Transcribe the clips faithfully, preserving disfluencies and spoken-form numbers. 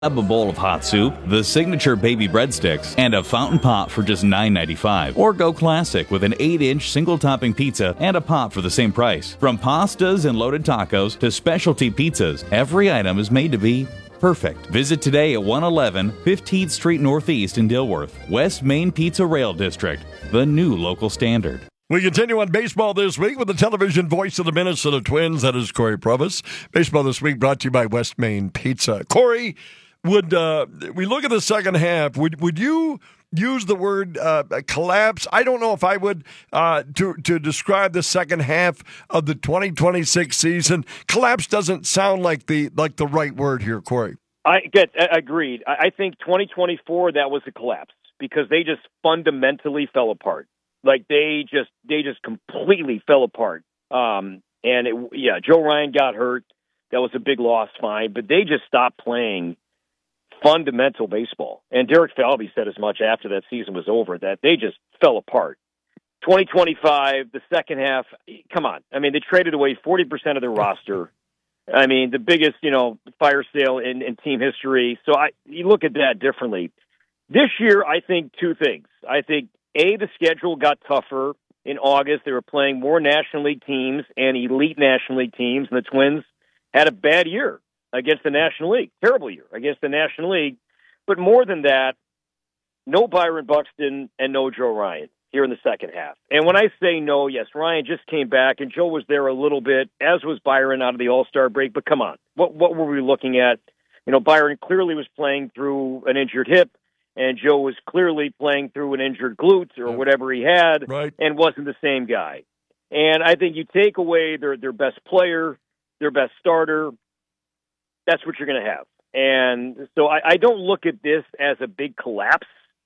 Grab a bowl of hot soup, the signature baby breadsticks, and a fountain pop for just nine ninety-five. Or go classic with an eight inch single-topping pizza and a pop for the same price. From pastas and loaded tacos to specialty pizzas, every item is made to be perfect. Visit today at one eleven fifteenth Street Northeast in Dilworth. West Main Pizza Rail District, the new local standard. We continue on Baseball This Week with the television voice of the Minnesota Twins. That is Corey Provis. Baseball This Week brought to you by West Main Pizza. Corey, would uh, we look at the second half? Would would you use the word uh, collapse? I don't know if I would uh, to to describe the second half of the twenty twenty-six season. Collapse doesn't sound like the like the right word here, Corey. I get agreed. I think twenty twenty-four that was a collapse because they just fundamentally fell apart. Like they just they just completely fell apart. Um, and it, yeah, Joe Ryan got hurt. That was a big loss, fine, but they just stopped playing fundamental baseball. And Derek Falvey said as much after that season was over, that they just fell apart. twenty twenty-five, the second half, come on. I mean, they traded away forty percent of their roster. I mean, the biggest, you know, fire sale in, in team history. So I, you look at that differently. This year, I think two things. I think, A, the schedule got tougher in August. They were playing more National League teams and elite National League teams, and the Twins had a bad year against the National League. Terrible year against the National League. But more than that, no Byron Buxton and no Joe Ryan here in the second half. And when I say no, yes, Ryan just came back, and Joe was there a little bit, as was Byron out of the All-Star break. But come on, what what were we looking at? You know, Byron clearly was playing through an injured hip, and Joe was clearly playing through an injured glute or whatever he had, right, and wasn't the same guy. And I think you take away their, their best player, their best starter, that's what you're going to have. And so I, I don't look at this as a big collapse.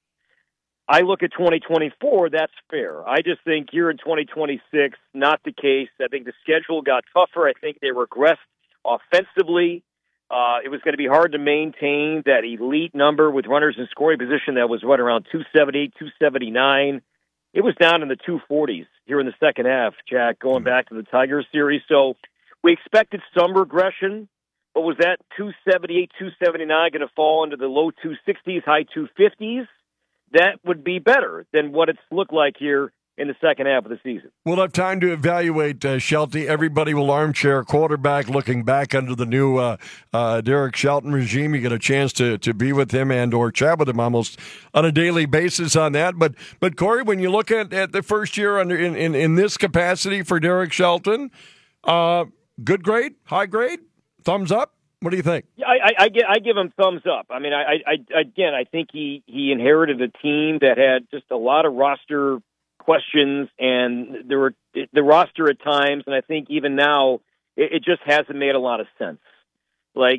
I look at twenty twenty-four, that's fair. I just think here in twenty twenty-six, not the case. I think the schedule got tougher. I think they regressed offensively. Uh, it was going to be hard to maintain that elite number with runners in scoring position that was right around two seventy, two seventy-nine. It was down in the two forties here in the second half, Jack, going back to the Tigers series. So we expected some regression, but was that two seventy-eight, two seventy-nine going to fall into the low two sixties, high two fifties? That would be better than what it's looked like here in the second half of the season. We'll have time to evaluate uh, Shelty. Everybody will armchair quarterback looking back under the new uh, uh, Derek Shelton regime. You get a chance to to be with him and or chat with him almost on a daily basis on that. But, but Corey, when you look at, at the first year under in, in, in this capacity for Derek Shelton, uh, good grade, high grade, thumbs up? What do you think? Yeah, I, I, I, give, I give him thumbs up. I mean, I, I, again, I think he, he inherited a team that had just a lot of roster questions, and there were the roster at times, and I think even now it, it just hasn't made a lot of sense. Like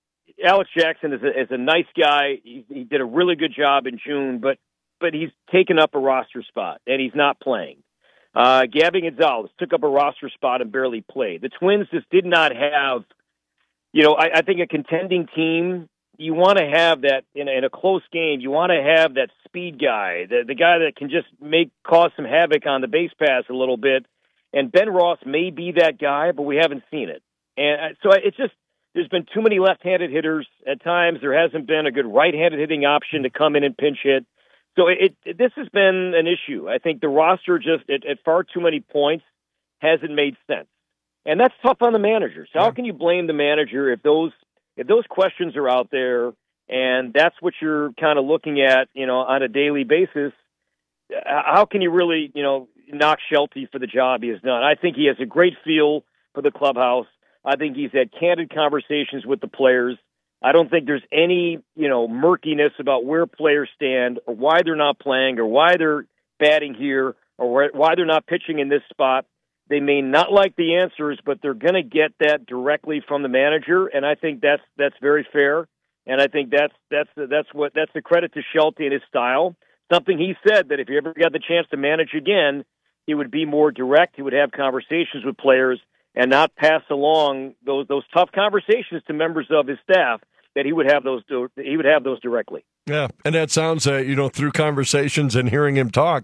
Alex Jackson is a, is a nice guy. He, he did a really good job in June, but but he's taken up a roster spot and he's not playing. Uh, Gabby Gonzalez took up a roster spot and barely played. The Twins just did not have, you know, I, I think a contending team. You want to have that in a, in a close game. You want to have that speed guy, the, the guy that can just make cause some havoc on the base pass a little bit. And Ben Ross may be that guy, but we haven't seen it. And so it's just there's been too many left-handed hitters at times. There hasn't been a good right-handed hitting option to come in and pinch hit. So it, it this has been an issue. I think the roster just at, at far too many points hasn't made sense, and that's tough on the manager. So how can you blame the manager if those If those questions are out there and that's what you're kind of looking at, you know, on a daily basis? How can you really, you know, knock Shelty for the job he has done? I think he has a great feel for the clubhouse. I think he's had candid conversations with the players. I don't think there's any, you know, murkiness about where players stand or why they're not playing or why they're batting here or why they're not pitching in this spot. They may not like the answers, but they're going to get that directly from the manager, and I think that's that's very fair. And I think that's that's that's what that's a credit to Shelty and his style. Something he said that if he ever got the chance to manage again, he would be more direct. He would have conversations with players and not pass along those those tough conversations to members of his staff. That he would have those he would have those directly. Yeah, and that sounds uh, you know through conversations and hearing him talk.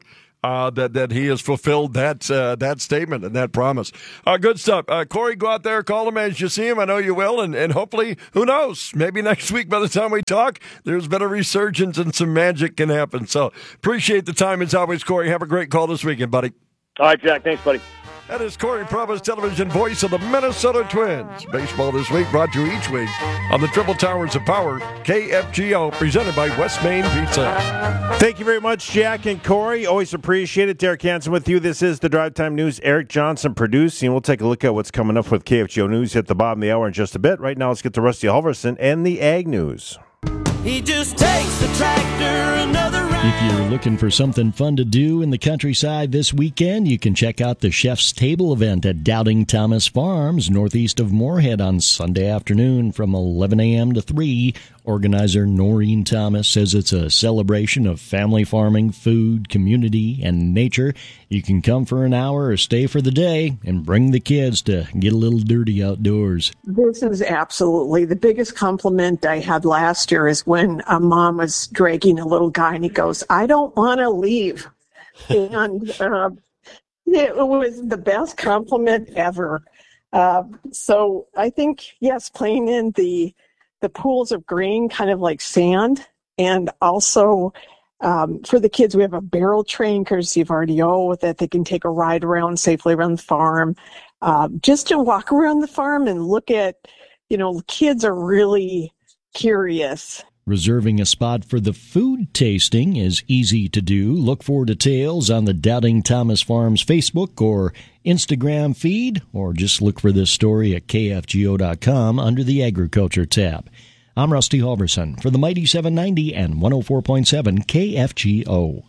uh, that that he has fulfilled that uh, that statement and that promise. Uh, good stuff. Uh, Corey, go out there, call him as you see him. I know you will, and, and hopefully, who knows, maybe next week by the time we talk, there's been a resurgence and some magic can happen. So appreciate the time as always, Corey. Have a great call this weekend, buddy. All right, Jack. Thanks, buddy. That is Corey Provis, television voice of the Minnesota Twins. Baseball This Week brought to you each week on the Triple Towers of Power, K F G O, presented by West Main Pizza. Thank you very much, Jack and Corey. Always appreciate it. Derek Hansen with you. This is the Drive Time News. Eric Johnson producing. We'll take a look at what's coming up with K F G O News at the bottom of the hour in just a bit. Right now, let's get to Rusty Halverson and the Ag News. He just takes the tractor another round. If you're looking for something fun to do in the countryside this weekend, you can check out the Chef's Table event at Doubting Thomas Farms, northeast of Moorhead, on Sunday afternoon from eleven a.m. to three. Organizer Noreen Thomas says it's a celebration of family farming, food, community, and nature. You can come for an hour or stay for the day and bring the kids to get a little dirty outdoors. This is absolutely the biggest compliment I had last year is when a mom was dragging a little guy and he goes, I don't want to leave. And uh, it was the best compliment ever. Uh, so I think, yes, playing in the the pools of green, kind of like sand, and also um, for the kids, we have a barrel train courtesy of R D O that they can take a ride around safely around the farm, uh, just to walk around the farm and look at, you know, kids are really curious. Reserving a spot for the food tasting is easy to do. Look for details on the Doubting Thomas Farms Facebook or Instagram feed, or just look for this story at K F G O dot com under the Agriculture tab. I'm Rusty Halverson for the Mighty seven ninety and one oh four point seven K F G O.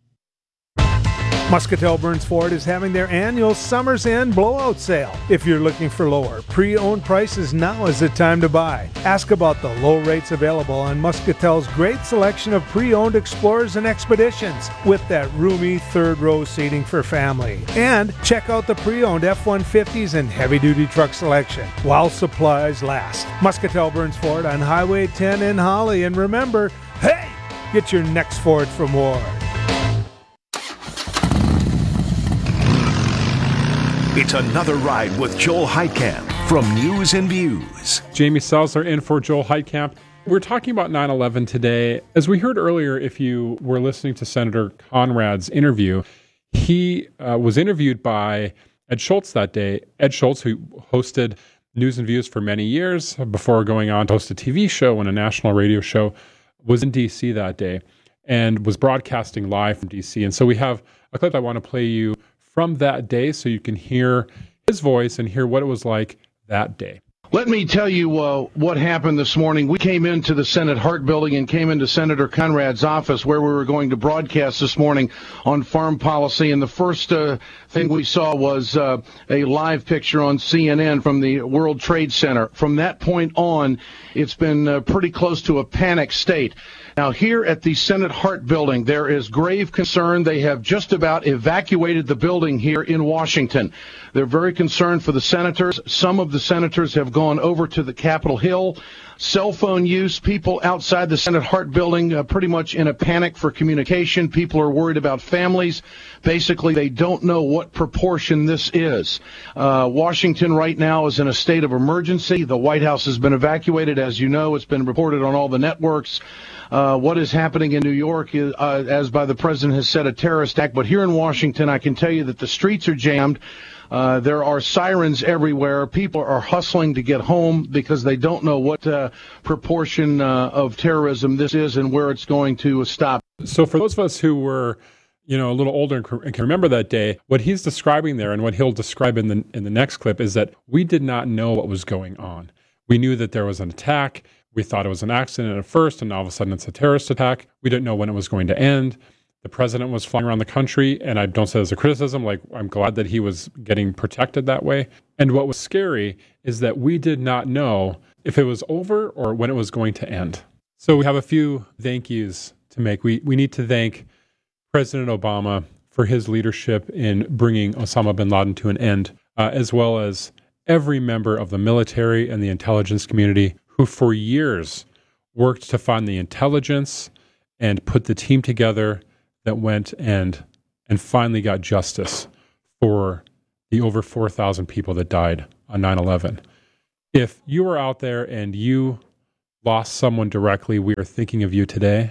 Muscatel Burns Ford is having their annual Summer's End blowout sale. If you're looking for lower pre-owned prices, now is the time to buy. Ask about the low rates available on Muscatel's great selection of pre-owned Explorers and Expeditions with that roomy third row seating for family. And check out the pre-owned F one fifties and heavy-duty truck selection while supplies last. Muscatel Burns Ford on Highway ten in Holly. And remember, hey, get your next Ford from Ward. It's another ride with Joel Heitkamp from News and Views. Jamie Salzler in for Joel Heitkamp. We're talking about nine eleven today. As we heard earlier, if you were listening to Senator Conrad's interview, he uh, was interviewed by Ed Schultz that day. Ed Schultz, who hosted News and Views for many years before going on to host a T V show and a national radio show, was in D C that day and was broadcasting live from D C. And so we have a clip I want to play you from that day so you can hear his voice and hear what it was like that day. Let me tell you uh, what happened this morning. We came into the Senate Hart Building and came into Senator Conrad's office where we were going to broadcast this morning on farm policy. And the first uh, thing we saw was uh, a live picture on C N N from the World Trade Center. From that point on, it's been uh, pretty close to a panic state. Now, here at the Senate Hart Building, there is grave concern. They have just about evacuated the building here in Washington. They're very concerned for the senators. Some of the senators have gone over to the Capitol Hill. Cell phone use, people outside the Senate Hart Building uh, pretty much in a panic for communication. People are worried about families. Basically, they don't know what proportion this is. Uh, Washington right now is in a state of emergency. The White House has been evacuated. As you know, it's been reported on all the networks. Uh, what is happening in New York is, uh, as by the president has said, a terrorist act. But here in Washington, I can tell you that the streets are jammed. Uh, there are sirens everywhere. People are hustling to get home because they don't know what uh, proportion uh, of terrorism this is and where it's going to stop. So for those of us who were, you know, a little older and can remember that day, what he's describing there and what he'll describe in the in the next clip is that we did not know what was going on. We knew that there was an attack. We thought it was an accident at first, and all of a sudden it's a terrorist attack. We didn't know when it was going to end. The president was flying around the country, and I don't say this as a criticism, like I'm glad that he was getting protected that way. And what was scary is that we did not know if it was over or when it was going to end. So we have a few thank yous to make. We we need to thank President Obama for his leadership in bringing Osama bin Laden to an end, uh, as well as every member of the military and the intelligence community who for years worked to find the intelligence and put the team together that went and and finally got justice for the over four thousand people that died on nine eleven. If you were out there and you lost someone directly, we are thinking of you today.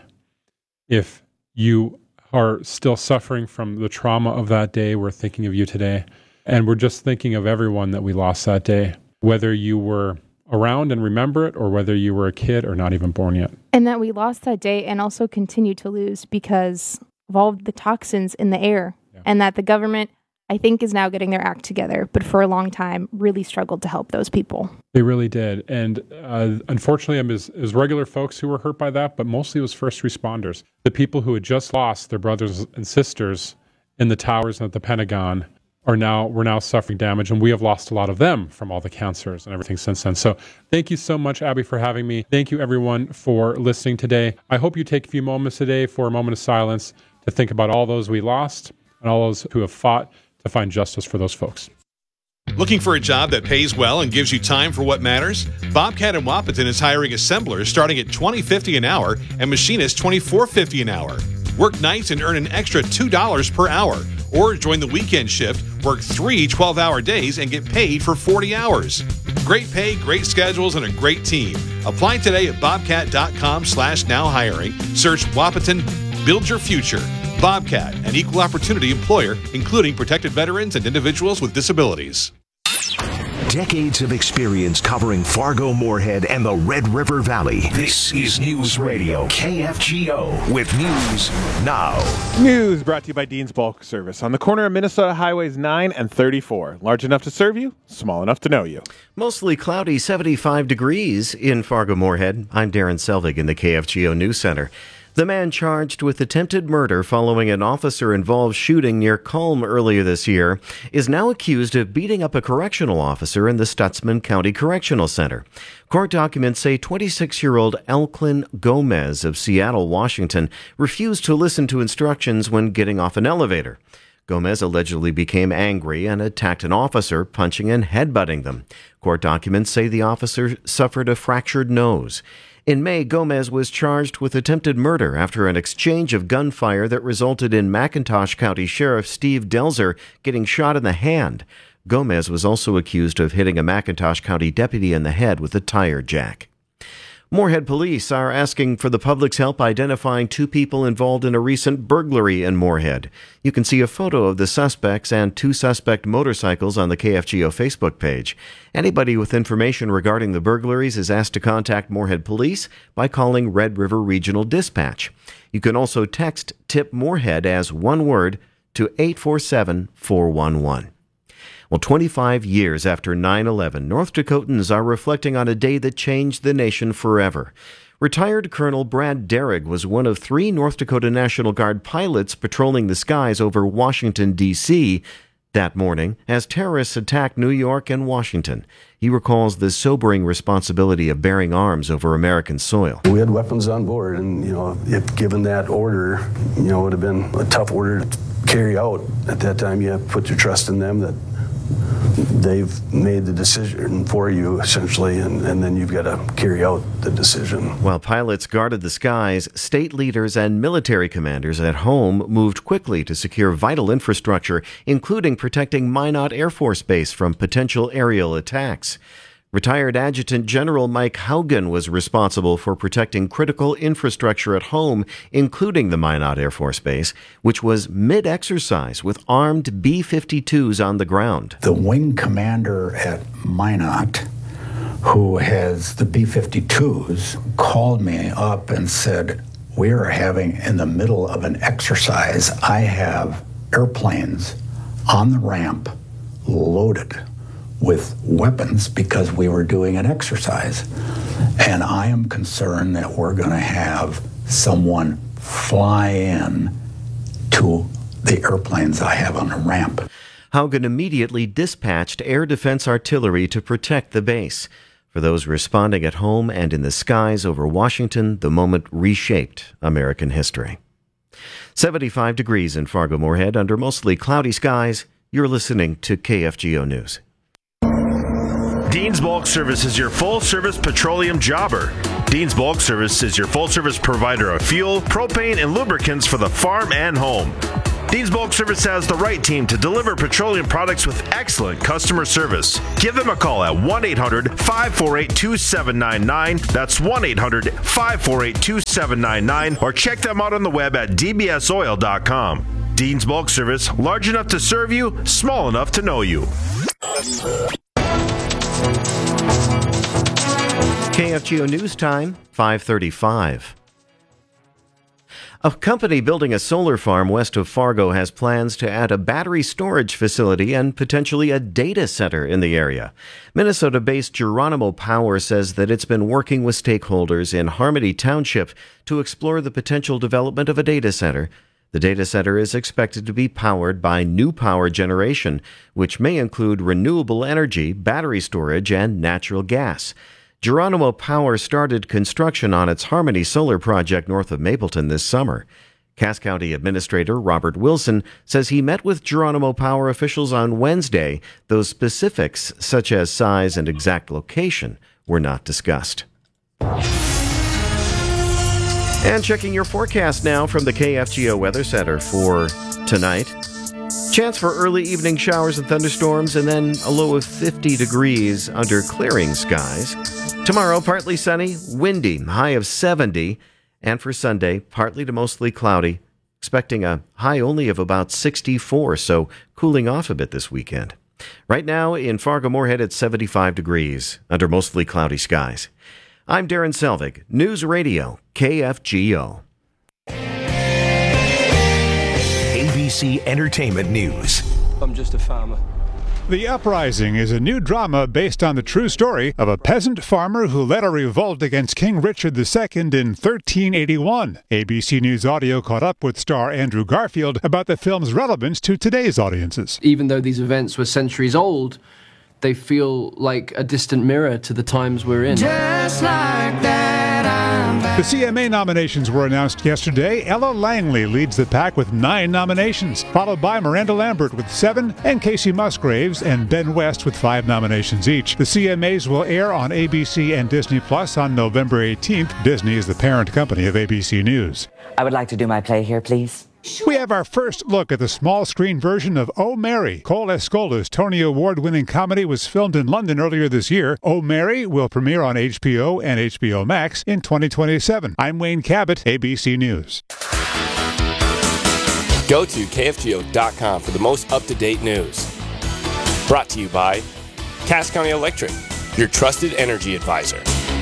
If you are still suffering from the trauma of that day, we're thinking of you today. And we're just thinking of everyone that we lost that day, whether you were around and remember it or whether you were a kid or not even born yet. And that we lost that day and also continue to lose because of all of the toxins in the air. Yeah. And that the government, I think, is now getting their act together, but for a long time really struggled to help those people. They really did. And uh, unfortunately, it was, it was regular folks who were hurt by that, but mostly it was first responders. The people who had just lost their brothers and sisters in the towers and at the Pentagon are now, we're now suffering damage, and we have lost a lot of them from all the cancers and everything since then. So thank you so much, Abby, for having me. Thank you, everyone, for listening today. I hope you take a few moments today for a moment of silence to think about all those we lost and all those who have fought to find justice for those folks. Looking for a job that pays well and gives you time for what matters? Bobcat in Wapaton is hiring assemblers starting at twenty dollars and fifty cents an hour and machinists twenty-four dollars and fifty cents an hour. Work nights and earn an extra two dollars per hour. Or join the weekend shift, work three twelve-hour days, and get paid for forty hours. Great pay, great schedules, and a great team. Apply today at bobcat.com slash now hiring. Search Wapaton, build your future. Bobcat, an equal opportunity employer, including protected veterans and individuals with disabilities. Decades of experience covering Fargo-Moorhead and the Red River Valley. This is News Radio K F G O with News Now. News brought to you by Dean's Bulk Service on the corner of Minnesota Highways nine and thirty-four. Large enough to serve you, small enough to know you. Mostly cloudy, seventy-five degrees in Fargo-Moorhead. I'm Darren Selvig in the K F G O News Center. The man charged with attempted murder following an officer-involved shooting near Culm earlier this year is now accused of beating up a correctional officer in the Stutzman County Correctional Center. Court documents say twenty-six-year-old Elklin Gomez of Seattle, Washington, refused to listen to instructions when getting off an elevator. Gomez allegedly became angry and attacked an officer, punching and headbutting them. Court documents say the officer suffered a fractured nose. In May, Gomez was charged with attempted murder after an exchange of gunfire that resulted in McIntosh County Sheriff Steve Delzer getting shot in the hand. Gomez was also accused of hitting a McIntosh County deputy in the head with a tire jack. Moorhead police are asking for the public's help identifying two people involved in a recent burglary in Moorhead. You can see a photo of the suspects and two suspect motorcycles on the K F G O Facebook page. Anybody with information regarding the burglaries is asked to contact Moorhead Police by calling Red River Regional Dispatch. You can also text Tip Moorhead as one word to eight four seven, four one one. Well, twenty-five years after nine eleven, North Dakotans are reflecting on a day that changed the nation forever. Retired Colonel Brad Derrig was one of three North Dakota National Guard pilots patrolling the skies over Washington, D C that morning as terrorists attacked New York and Washington. He recalls the sobering responsibility of bearing arms over American soil. We had weapons on board, and, you know, if given that order, you know, it would have been a tough order to carry out. At that time, you have to put your trust in them that they've made the decision for you, essentially, and, and then you've got to carry out the decision. While pilots guarded the skies, state leaders and military commanders at home moved quickly to secure vital infrastructure, including protecting Minot Air Force Base from potential aerial attacks. Retired Adjutant General Mike Haugen was responsible for protecting critical infrastructure at home, including the Minot Air Force Base, which was mid-exercise with armed B fifty-twos on the ground. The wing commander at Minot, who has the B fifty-twos, called me up and said, "We are having, in the middle of an exercise, I have airplanes on the ramp loaded with weapons because we were doing an exercise. And I am concerned that we're going to have someone fly in to the airplanes I have on the ramp." Haugen immediately dispatched air defense artillery to protect the base. For those responding at home and in the skies over Washington, the moment reshaped American history. seventy-five degrees in Fargo-Moorhead under mostly cloudy skies. You're listening to K F G O News. Dean's Bulk Service is your full-service petroleum jobber. Dean's Bulk Service is your full-service provider of fuel, propane, and lubricants for the farm and home. Dean's Bulk Service has the right team to deliver petroleum products with excellent customer service. Give them a call at one eight hundred, five four eight, two seven nine nine. That's one eight hundred, five four eight, two seven nine nine. Or check them out on the web at d b s oil dot com. Dean's Bulk Service, large enough to serve you, small enough to know you. K F G O News Time, five thirty-five. A company building a solar farm west of Fargo has plans to add a battery storage facility and potentially a data center in the area. Minnesota-based Geronimo Power says that it's been working with stakeholders in Harmony Township to explore the potential development of a data center. The data center is expected to be powered by new power generation, which may include renewable energy, battery storage, and natural gas. Geronimo Power started construction on its Harmony Solar project north of Mapleton this summer. Cass County Administrator Robert Wilson says he met with Geronimo Power officials on Wednesday, though specifics such as size and exact location were not discussed. And checking your forecast now from the K F G O Weather Center for tonight. Chance for early evening showers and thunderstorms, and then a low of fifty degrees under clearing skies. Tomorrow, partly sunny, windy, high of seventy. And for Sunday, partly to mostly cloudy, expecting a high only of about sixty-four, so cooling off a bit this weekend. Right now in Fargo-Moorhead, it's seventy-five degrees under mostly cloudy skies. I'm Darren Selvig, News Radio, K F G O. A B C Entertainment News. I'm just a farmer. The Uprising is a new drama based on the true story of a peasant farmer who led a revolt against King Richard the Second in thirteen eighty-one. A B C News Audio caught up with star Andrew Garfield about the film's relevance to today's audiences. Even though these events were centuries old, they feel like a distant mirror to the times we're in. Just like that, I'm back. The C M A nominations were announced yesterday. Ella Langley leads the pack with nine nominations, followed by Miranda Lambert with seven, and Casey Musgraves and Ben West with five nominations each. The C M As will air on A B C and Disney Plus on November eighteenth. Disney is the parent company of A B C News. I would like to do my play here, please. We have our first look at the small screen version of Oh Mary. Cole Escola's Tony Award-winning comedy was filmed in London earlier this year. Oh Mary will premiere on H B O and H B O Max in twenty twenty-seven. I'm Wayne Cabot, A B C News. Go to K F G O dot com for the most up-to-date news. Brought to you by Cass County Electric, your trusted energy advisor.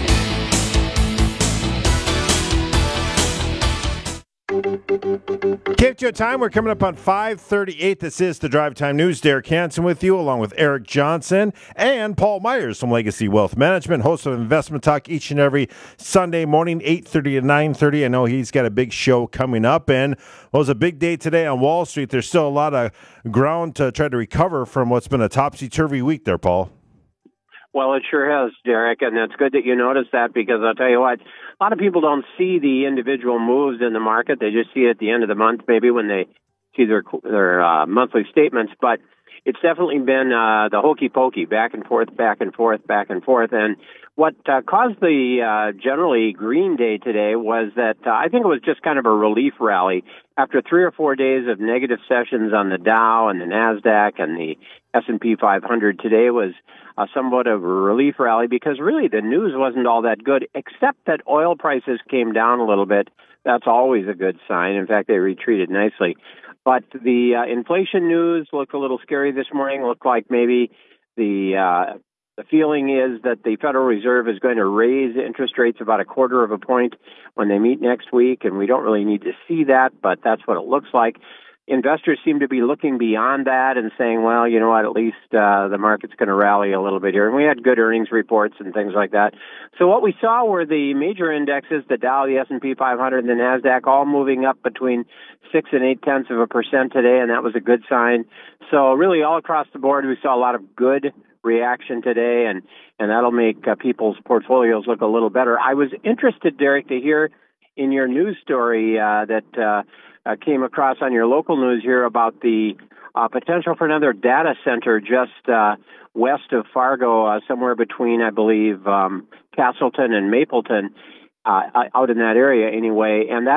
K F G O time. We're coming up on five thirty-eight. This is the Drive Time News. Derek Hansen with you, along with Eric Johnson and Paul Myers from Legacy Wealth Management, host of Investment Talk each and every Sunday morning, eight thirty to nine thirty. I know he's got a big show coming up, and well, it was a big day today on Wall Street. There's still a lot of ground to try to recover from what's been a topsy-turvy week there, Paul. Well, it sure has, Derek, and it's good that you noticed that, because I'll tell you what, a lot of people don't see the individual moves in the market. They just see it at the end of the month, maybe when they see their their uh, monthly statements. But it's definitely been uh, the hokey pokey, back and forth, back and forth, back and forth. And what uh, caused the uh, generally green day today was that uh, I think it was just kind of a relief rally. After three or four days of negative sessions on the Dow and the NASDAQ and the S and P five hundred, today was uh, somewhat of a relief rally, because really the news wasn't all that good, except that oil prices came down a little bit. That's always a good sign. In fact, they retreated nicely. But the uh, inflation news looked a little scary this morning. Looked like maybe the uh, the feeling is that the Federal Reserve is going to raise interest rates about a quarter of a point when they meet next week, and we don't really need to see that, but that's what it looks like. Investors seem to be looking beyond that and saying, well, you know what, at least uh, the market's going to rally a little bit here. And we had good earnings reports and things like that. So what we saw were the major indexes, the Dow, the S and P five hundred, and the NASDAQ, all moving up between six and eight tenths of a percent today, and that was a good sign. So really all across the board, we saw a lot of good reaction today, and, and that'll make uh, people's portfolios look a little better. I was interested, Derek, to hear in your news story uh, that uh, uh, came across on your local news here about the uh, potential for another data center just uh, west of Fargo, uh, somewhere between, I believe, um, Castleton and Mapleton, uh, out in that area anyway. And that's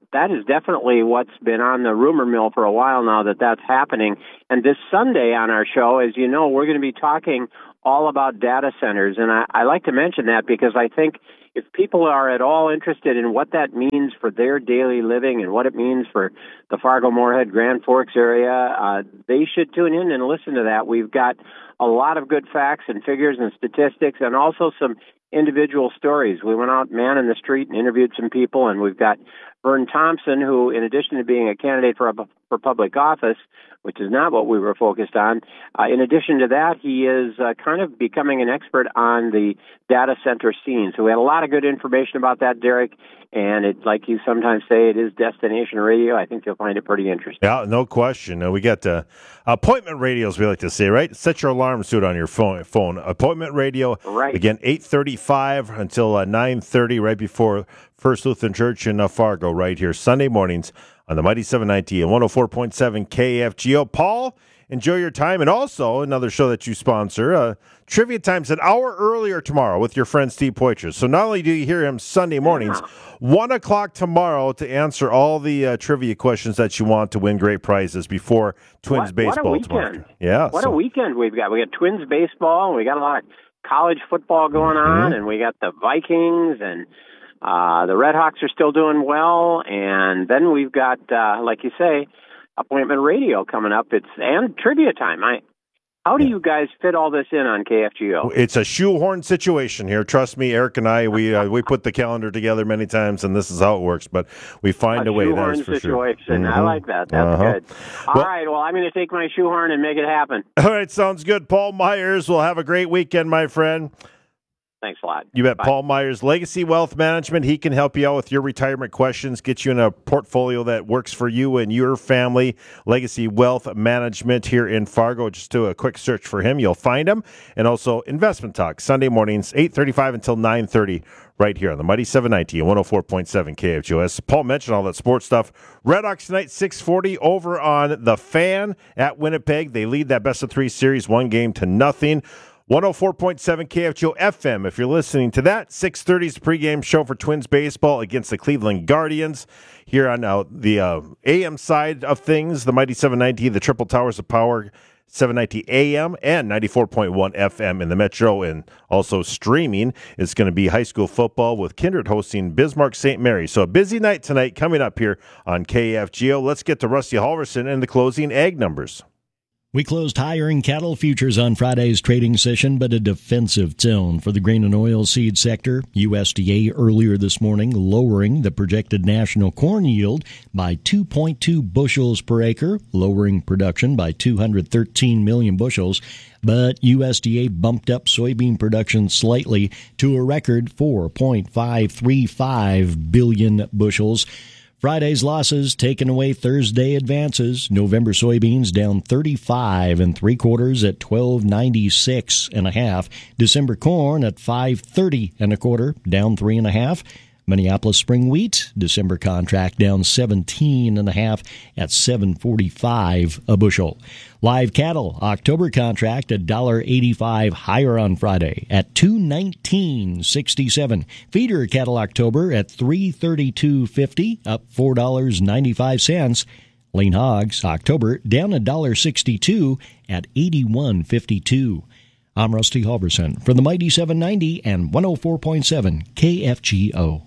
that is definitely what's been on the rumor mill for a while now, that that's happening. And this Sunday on our show, as you know, we're going to be talking all about data centers. And I, I like to mention that because I think if people are at all interested in what that means for their daily living and what it means for the Fargo-Moorhead, Grand Forks area, uh, they should tune in and listen to that. We've got a lot of good facts and figures and statistics, and also some individual stories. We went out man in the street and interviewed some people, and we've got Vern Thompson, who, in addition to being a candidate for a, for public office, which is not what we were focused on, uh, in addition to that, he is uh, kind of becoming an expert on the data center scene. So we had a lot of good information about that, Derek, and it, like you sometimes say, it is destination radio. I think you'll find it pretty interesting. Yeah, no question. Uh, we got uh, appointment radios, we like to say, right? Set your alarms to it on your phone. phone. Appointment radio, right. Again, eight thirty-five until uh, nine thirty, right before First Lutheran Church in uh, Fargo, right here, Sunday mornings on the Mighty seven ninety and one oh four point seven K F G O. Paul, enjoy your time. And also, another show that you sponsor, uh, Trivia Time's an hour earlier tomorrow with your friend Steve Poitras. So not only do you hear him Sunday mornings, one o'clock tomorrow to answer all the uh, trivia questions that you want to win great prizes before Twins what, baseball what a tomorrow. weekend. Yeah. What so. a weekend we've got. We got Twins baseball, and we got a lot of college football going on, Mm-hmm. and we got the Vikings, and uh, the Red Hawks are still doing well, and then we've got, uh, like you say, appointment radio coming up. It's and trivia time. I, how do you guys fit all this in on K F G O? It's a shoehorn situation here. Trust me, Eric and I, we uh, we put the calendar together many times, and this is how it works. But we find a, a way. That shoehorn is for situation. sure. Mm-hmm. I like that. That's Uh-huh. good. All well, right. Well, I'm going to take my shoehorn and make it happen. All right, sounds good. Paul Myers will have a great weekend, my friend. Thanks a lot. You bet. Bye. Paul Myers, Legacy Wealth Management. He can help you out with your retirement questions, get you in a portfolio that works for you and your family. Legacy Wealth Management here in Fargo. Just do a quick search for him. You'll find him. And also Investment Talk, Sunday mornings, eight thirty-five until nine thirty, right here on the Mighty seven ninety and one oh four point seven K F G O. As Paul mentioned, all that sports stuff. Red Hawks tonight, six forty, over on The Fan at Winnipeg. They lead that best of three series, one game to nothing. one oh four point seven K F G O F M, if you're listening to that. six thirty is the pregame show for Twins baseball against the Cleveland Guardians. Here on uh, the uh, A M side of things, the Mighty seven ninety, the Triple Towers of Power, seven ninety A M and ninety-four point one F M in the Metro. And also streaming, it's going to be high school football with Kindred hosting Bismarck Saint Mary. So a busy night tonight coming up here on K F G O. Let's get to Rusty Halverson and the closing ag numbers. We closed higher in cattle futures on Friday's trading session, but a defensive tone for the grain and oil seed sector. U S D A earlier this morning lowering the projected national corn yield by two point two bushels per acre, lowering production by two hundred thirteen million bushels. But U S D A bumped up soybean production slightly to a record four point five three five billion bushels. Friday's losses taken away Thursday advances. November soybeans down thirty-five and three quarters at twelve ninety-six and a half. December corn at five thirty and a quarter, down three and a half. Minneapolis spring wheat, December contract down seventeen and a half at seven forty-five a bushel. Live cattle, October contract at one dollar eighty-five higher on Friday at two nineteen sixty-seven. Feeder cattle October at three thirty-two fifty, up four dollars and ninety-five cents. Lean hogs October down one dollar sixty-two at eighty-one fifty-two. I'm Rusty Halverson for the Mighty seven ninety and one oh four point seven K F G O.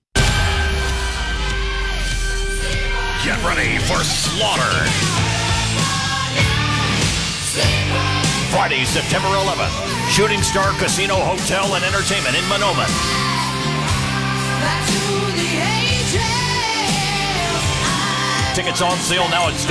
Get ready for slaughter. Friday, September eleventh, Shooting Star Casino Hotel and Entertainment in Monoman. Tickets on sale now at Star